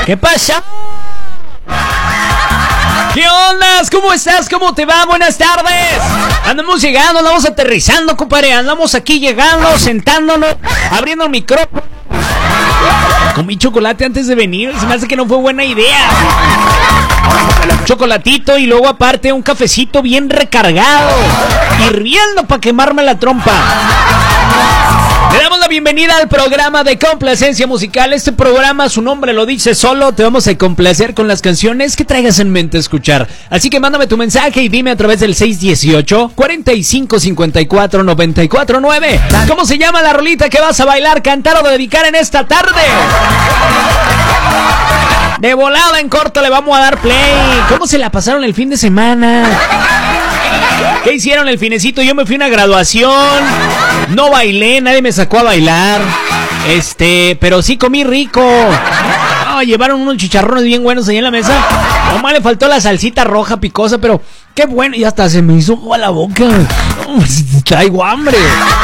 ¿Qué pasa? ¿Qué ondas? ¿Cómo estás? ¿Cómo te va? Buenas tardes. Andamos llegando, andamos aterrizando, compadre. Andamos aquí llegando, sentándonos, abriendo el micrófono. Comí chocolate antes de venir. Se me hace que no fue buena idea. Chocolatito y luego aparte un cafecito bien recargado, hirviendo para quemarme la trompa. Le damos la bienvenida al programa de complacencia musical. Este programa, su nombre lo dice solo, te vamos a complacer con las canciones que traigas en mente escuchar. Así que mándame tu mensaje y dime a través del 618-4554-949 ¿cómo se llama la rolita que vas a bailar, cantar o dedicar en esta tarde? De volada en corto le vamos a dar play. ¿Cómo se la pasaron el fin de semana? ¿Qué hicieron el finecito? Yo me fui a una graduación, no bailé, nadie me sacó a bailar. Pero sí comí rico. Llevaron unos chicharrones bien buenos ahí en la mesa. Nomás le faltó la salsita roja picosa, pero qué bueno. Y hasta se me hizo agua la boca. Traigo hambre.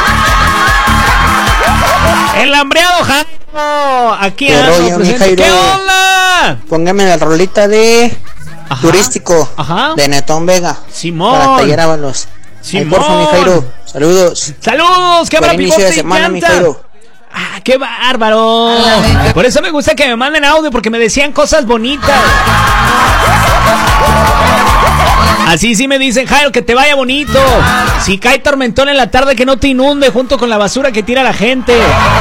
El hambreado Jairo. Aquí ando presente. ¿Qué onda? Póngame la rolita de Turístico. Ajá. De Netón Vega. Simón. Para Taller Ábalos. Simón. Ay, porfa, mi Jairo. Saludos. Saludos. Qué buen inicio de semana, mi Jairo. ¡Qué bárbaro! Por eso me gusta que me manden audio, porque me decían cosas bonitas. Así sí me dicen, Jairo, que te vaya bonito. Si cae tormentón en la tarde, que no te inunde junto con la basura que tira la gente.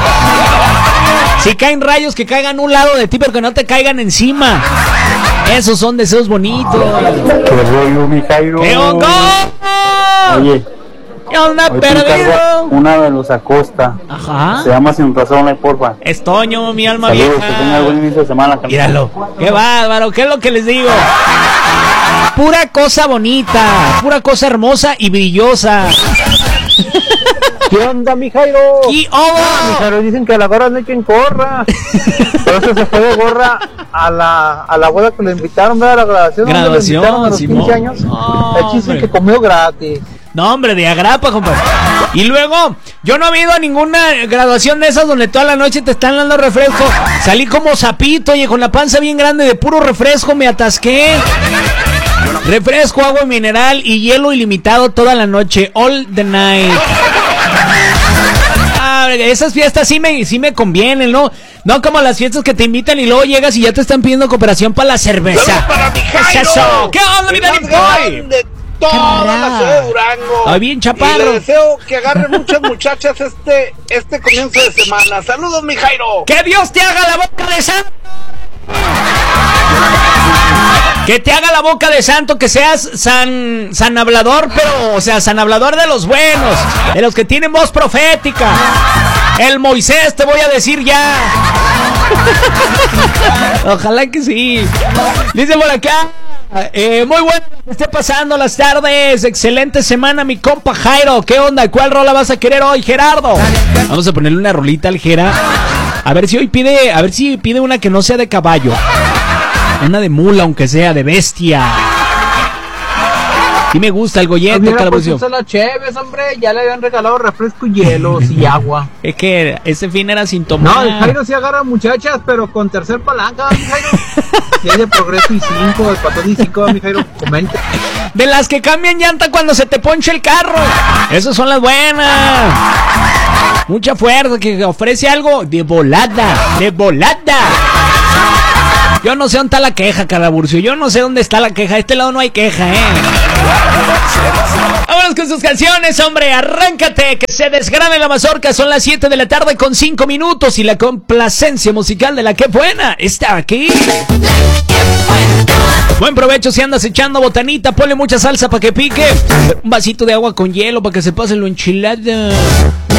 Si caen rayos, que caigan a un lado de ti, pero que no te caigan encima. Esos son deseos bonitos. ¿Qué rollo, mi Jairo? ¿Qué onda? Oye, ¿qué onda, perdido? Una de los Acosta. Ajá. Se llama Sin Razón, no porfa. Estoño, mi alma Saludos, vieja. que tengan buen inicio de semana. Míralo. Qué bárbaro, ¿qué es lo que les digo? Pura cosa bonita, pura cosa hermosa y brillosa. ¿Qué onda, mi Jairo? ¿Qué onda? Mi Jairo, dicen que a la gorra no hay quien corra. Por eso se fue de gorra a la boda que le invitaron, ¿verdad? A la graduación. Graduación, le invitaron a los Simón. 15 años. Oh, el chiste que comió gratis. No, hombre, de agrapa, compadre. Y luego, yo no he ido a ninguna graduación de esas donde toda la noche te están dando refresco. Salí como sapito, oye, con la panza bien grande de puro refresco, me atasqué. Refresco, agua mineral y hielo ilimitado toda la noche, all the night. Esas fiestas sí me convienen, ¿no? No como las fiestas que te invitan y luego llegas y ya te están pidiendo cooperación para la cerveza. ¿Qué es eso? ¿Qué onda, mi Danny Boy? De toda la ciudad de Durango. Ay, bien chaparro. Y le deseo que agarren muchas muchachas este comienzo de semana. Saludos, mi Jairo. Que Dios te haga la boca de santo. Que te haga la boca de santo, que seas san hablador, pero, o sea, san hablador de los buenos, de los que tienen voz profética. El Moisés, te voy a decir ya. Ojalá que sí. Dice por acá, muy bueno que esté pasando las tardes. Excelente semana, mi compa Jairo. ¿Qué onda? ¿Cuál rola vas a querer hoy, Gerardo? Vamos a ponerle una rolita al Gera. A ver si hoy pide una que no sea de caballo. Una de mula, aunque sea de bestia. Sí me gusta el Goyeto, Calabucio. Pues la Cheves, hombre, ya le habían regalado refresco y hielos y agua. Es que ese fin era sin tomar. No, el Jairo sí agarra muchachas, pero con tercer palanca, mi Jairo. Si hay de Progreso y 5, de Patón y 5, mi Jairo, comenta. De las que cambian llanta cuando se te ponche el carro. Esas son las buenas. Mucha fuerza, que ofrece algo de volada, de volada. Yo no sé dónde está la queja, Calaburcio. Yo no sé dónde está la queja. De este lado no hay queja, Vámonos con sus canciones, hombre. Arráncate, que se desgrane la mazorca. Son las 7 de la tarde con 5 minutos. Y la complacencia musical de la que buena está aquí. Buen provecho si andas echando botanita. Ponle mucha salsa para que pique. Un vasito de agua con hielo para que se pase lo enchilada.